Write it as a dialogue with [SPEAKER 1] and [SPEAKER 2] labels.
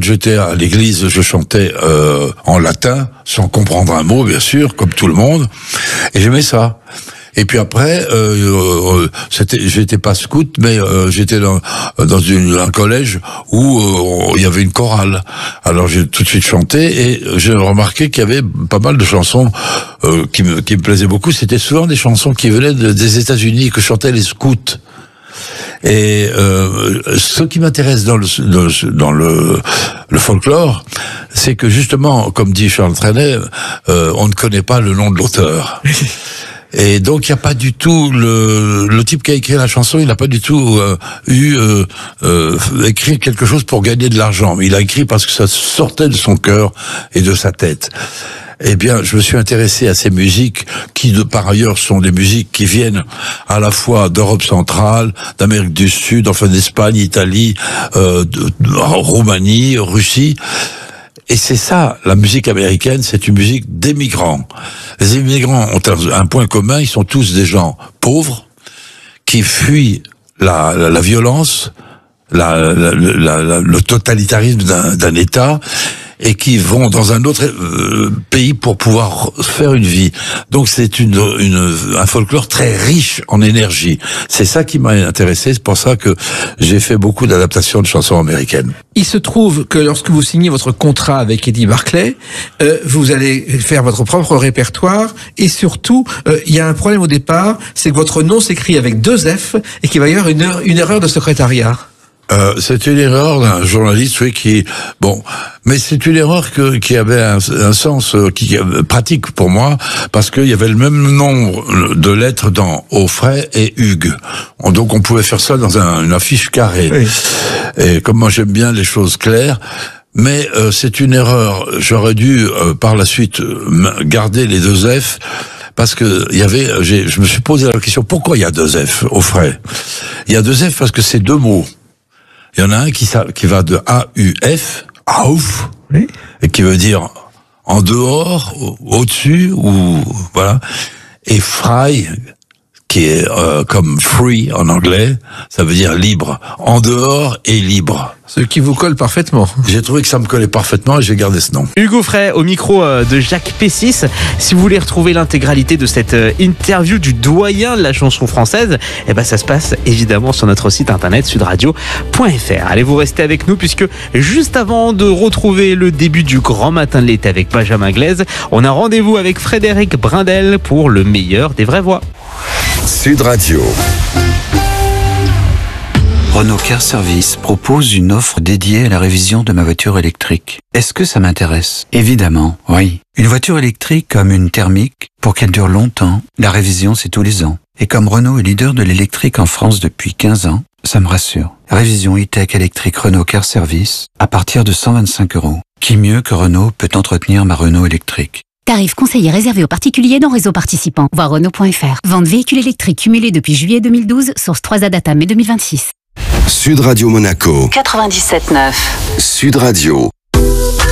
[SPEAKER 1] j'étais à l'église, je chantais en latin, sans comprendre un mot, bien sûr, comme tout le monde, et j'aimais ça. Et puis après, j'étais pas scout, mais j'étais dans un collège où il y avait une chorale. Alors j'ai tout de suite chanté et j'ai remarqué qu'il y avait pas mal de chansons qui me plaisaient beaucoup. C'était souvent des chansons qui venaient des États-Unis, que chantaient les scouts. Et ce qui m'intéresse dans le folklore, c'est que justement, comme dit Charles Trenet, on ne connaît pas le nom de l'auteur. Et donc il n'y a pas du tout le type qui a écrit la chanson, il n'a pas du tout écrit quelque chose pour gagner de l'argent. Il a écrit parce que ça sortait de son cœur et de sa tête. Eh bien, je me suis intéressé à ces musiques qui, par ailleurs, sont des musiques qui viennent à la fois d'Europe centrale, d'Amérique du Sud, enfin d'Espagne, Italie, Roumanie, Russie. Et c'est ça, la musique américaine, c'est une musique d'émigrants. Les immigrants ont un point commun, ils sont tous des gens pauvres, qui fuient la violence, le totalitarisme d'un État, et qui vont dans un autre pays pour pouvoir faire une vie. Donc c'est un folklore très riche en énergie. C'est ça qui m'a intéressé, c'est pour ça que j'ai fait beaucoup d'adaptations de chansons américaines.
[SPEAKER 2] Il se trouve que lorsque vous signez votre contrat avec Eddie Barclay, vous allez faire votre propre répertoire et surtout, il y a un problème au départ, c'est que votre nom s'écrit avec 2 F et qu'il va y avoir une erreur de secrétariat.
[SPEAKER 1] C'est une erreur d'un journaliste, oui, mais c'est une erreur qui avait un sens pratique pour moi, parce qu'il y avait le même nombre de lettres dans Offray et Hugues. Donc on pouvait faire ça dans une affiche carrée. Oui. Et comme moi j'aime bien les choses claires, mais c'est une erreur. J'aurais dû par la suite garder les 2 F. Parce que je me suis posé la question, pourquoi il y a 2 F, Offray? Il y a 2 F parce que c'est 2 mots. Il y en a un qui va de A-U-F, Auf, oui, et qui veut dire en dehors, au-dessus, ou voilà, et frei, qui est comme free en anglais, ça veut dire libre, en dehors et libre.
[SPEAKER 2] Ce qui vous colle parfaitement.
[SPEAKER 1] J'ai trouvé que ça me collait parfaitement et j'ai gardé ce nom.
[SPEAKER 3] Hugues Offray au micro de Jacques Pessis. Si vous voulez retrouver l'intégralité de cette interview du doyen de la chanson française, ça se passe évidemment sur notre site internet sudradio.fr. Allez, vous restez avec nous puisque juste avant de retrouver le début du grand matin de l'été avec Benjamin Glaise, on a rendez-vous avec Frédéric Brindel pour le meilleur des vraies voix.
[SPEAKER 4] Sud Radio.
[SPEAKER 5] Renault Car Service propose une offre dédiée à la révision de ma voiture électrique. Est-ce que ça m'intéresse? Évidemment, oui. Une voiture électrique comme une thermique, pour qu'elle dure longtemps, la révision c'est tous les ans. Et comme Renault est leader de l'électrique en France depuis 15 ans, ça me rassure. Révision e-tech électrique Renault Car Service à partir de 125 €. Qui mieux que Renault peut entretenir ma Renault électrique?
[SPEAKER 6] Tarif conseillé réservé aux particuliers dans réseau participant. Voir Renault.fr. Vente véhicules électriques cumulés depuis juillet 2012, source 3A data mai 2026.
[SPEAKER 4] Sud Radio Monaco.
[SPEAKER 6] 97.9.
[SPEAKER 4] Sud Radio.